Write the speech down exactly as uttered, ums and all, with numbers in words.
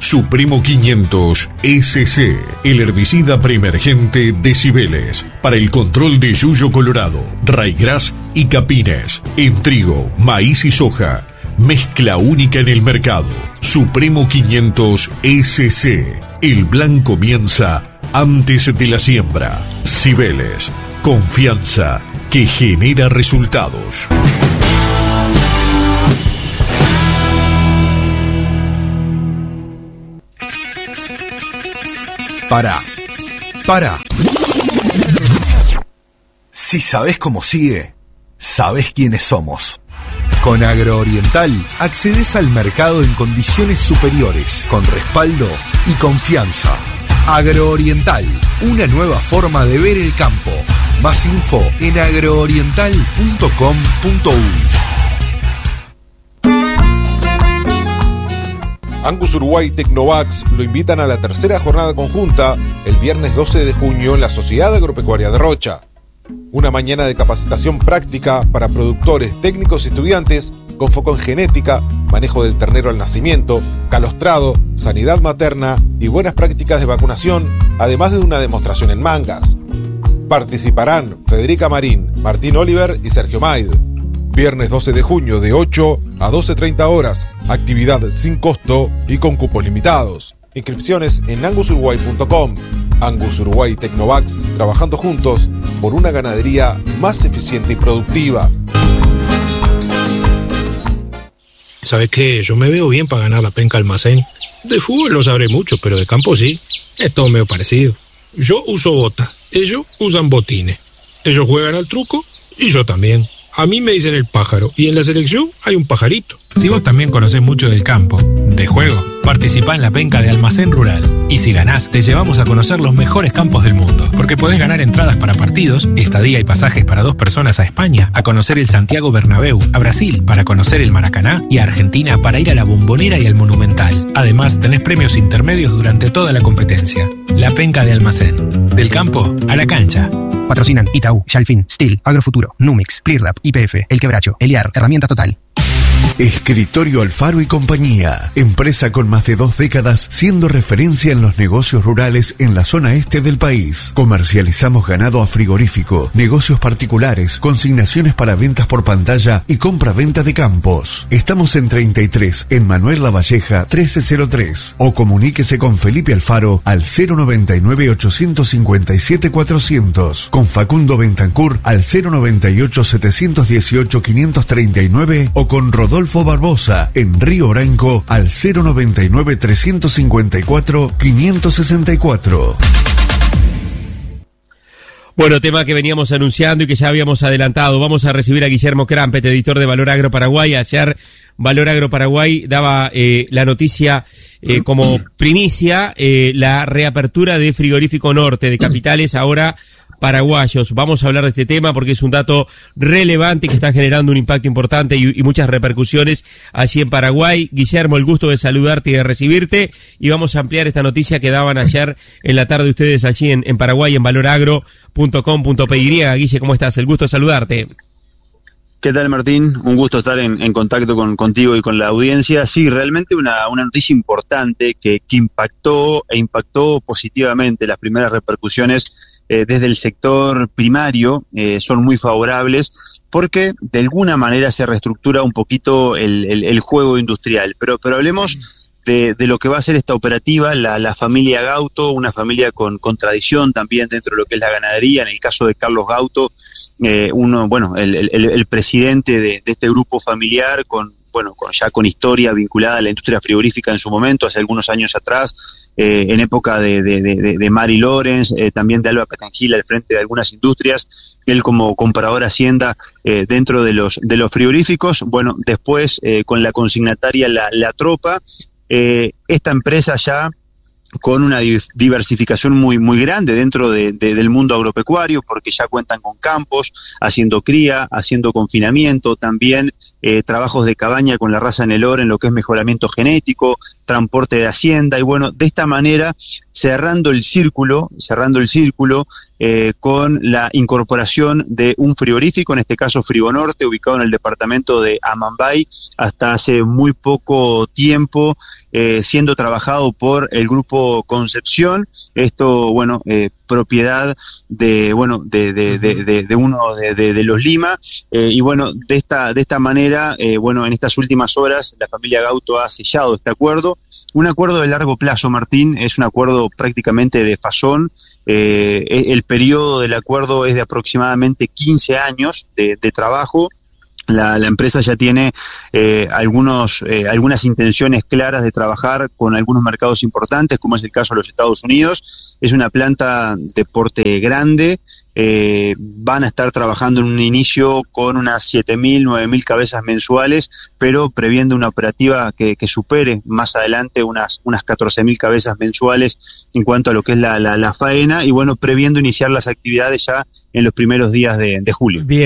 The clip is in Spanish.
Supremo quinientos S C, el herbicida preemergente de Cibeles, para el control de yuyo colorado, raigras y capines, en trigo, maíz y soja. Mezcla única en el mercado. Supremo quinientos S C. El plan comienza antes de la siembra. Cibeles, confianza que genera resultados. Para, para. Si sabés cómo sigue, sabés quiénes somos. Con Agrooriental accedes al mercado en condiciones superiores, con respaldo y confianza. Agrooriental, una nueva forma de ver el campo. Más info en agrooriental punto com punto uy. Angus Uruguay Tecnovax lo invitan a la tercera jornada conjunta el viernes doce de junio en la Sociedad Agropecuaria de Rocha. Una mañana de capacitación práctica para productores, técnicos y estudiantes con foco en genética, manejo del ternero al nacimiento, calostrado, sanidad materna y buenas prácticas de vacunación, además de una demostración en mangas. Participarán Federica Marín, Martín Oliver y Sergio Maid. Viernes doce de junio de ocho a doce treinta horas, actividad sin costo y con cupos limitados. Inscripciones en angus uruguay punto com. Angus Uruguay Tecnovax, trabajando juntos por una ganadería más eficiente y productiva. ¿Sabes qué? Yo me veo bien para ganar la penca almacén. De fútbol no sabré mucho, pero de campo sí. Es todo medio parecido. Yo uso botas, ellos usan botines. Ellos juegan al truco y yo también. A mí me dicen el pájaro y en la selección hay un pajarito. Si vos también conocés mucho del campo, de juego, participá en la penca de Almacén Rural. Y si ganás, te llevamos a conocer los mejores campos del mundo. Porque podés ganar entradas para partidos, estadía y pasajes para dos personas a España, a conocer el Santiago Bernabéu, a Brasil para conocer el Maracaná y a Argentina para ir a la Bombonera y al Monumental. Además, tenés premios intermedios durante toda la competencia. La penca de Almacén. Del campo a la cancha. Patrocinan Itaú, Shalfin, Steel, Agrofuturo, Numix, Clearlab, Y P F, El Quebracho, Eliar, Herramienta Total. Escritorio Alfaro y Compañía, empresa con más de dos décadas siendo referencia en los negocios rurales en la zona este del país. Comercializamos ganado a frigorífico, negocios particulares, consignaciones para ventas por pantalla y compra-venta de campos. Estamos en treinta y tres, en Manuel Lavalleja trece cero tres, o comuníquese con Felipe Alfaro al cero noventa y nueve, ochocientos cincuenta y siete, cuatrocientos, con Facundo Bentancur al cero noventa y ocho, setecientos dieciocho, quinientos treinta y nueve o con Rodolfo Barbosa en Río Branco al cero noventa y nueve, trescientos cincuenta y cuatro, quinientos sesenta y cuatro. Bueno, tema que veníamos anunciando y que ya habíamos adelantado. Vamos a recibir a Guillermo Crampet, editor de Valor Agro Paraguay. Ayer Valor Agro Paraguay daba eh, la noticia eh, como primicia, eh, la reapertura de Frigorífico Norte de capitales ahora paraguayos. Vamos a hablar de este tema porque es un dato relevante que está generando un impacto importante y, y muchas repercusiones allí en Paraguay. Guillermo, el gusto de saludarte y de recibirte, y vamos a ampliar esta noticia que daban ayer en la tarde ustedes allí en, en Paraguay, en valor agro punto com punto p y. Guille, ¿cómo estás? El gusto de saludarte. ¿Qué tal, Martín? Un gusto estar en, en contacto con, contigo y con la audiencia. Sí, realmente una, una noticia importante que, que impactó e impactó positivamente. Las primeras repercusiones eh, desde el sector primario eh, son muy favorables porque de alguna manera se reestructura un poquito el, el, el juego industrial. Pero, pero hablemos de, de lo que va a ser esta operativa, la, la familia Gauto, una familia con, con tradición también dentro de lo que es la ganadería. En el caso de Carlos Gauto, eh, uno, bueno, el, el, el presidente de, de este grupo familiar con, bueno, con, ya con historia vinculada a la industria frigorífica en su momento, hace algunos años atrás, eh, en época de, de, de, de Mari Lorenz, eh, también de Alba Catangil al frente de algunas industrias, él como comprador Hacienda eh, dentro de los, de los frigoríficos. Bueno, después eh, con la consignataria La, la Tropa, eh, esta empresa ya con una diversificación muy muy grande dentro de, de, del mundo agropecuario, porque ya cuentan con campos, haciendo cría, haciendo confinamiento, también eh, trabajos de cabaña con la raza Nelore en lo que es mejoramiento genético, transporte de hacienda, y bueno, de esta manera, cerrando el círculo, cerrando el círculo, eh, con la incorporación de un frigorífico, en este caso Frigonorte, ubicado en el departamento de Amambay, hasta hace muy poco tiempo, eh, siendo trabajado por el grupo Concepción, esto, bueno, eh, propiedad de, bueno, de, de, de, de, de uno de, de, de los Lima, eh, y bueno, de esta, de esta manera, eh, bueno, en estas últimas horas, la familia Gauto ha sellado este acuerdo, un acuerdo de largo plazo, Martín, es un acuerdo prácticamente de fazón. Eh, el periodo del acuerdo es de aproximadamente quince años de, de trabajo. La, la empresa ya tiene eh, algunos, eh, algunas intenciones claras de trabajar con algunos mercados importantes, como es el caso de los Estados Unidos. Es una planta de porte grande. Eh, van a estar trabajando en un inicio con unas siete mil, nueve mil cabezas mensuales, pero previendo una operativa que, que supere más adelante unas, unas catorce mil cabezas mensuales en cuanto a lo que es la, la, la faena, y bueno, previendo iniciar las actividades ya en los primeros días de, de julio. Bien.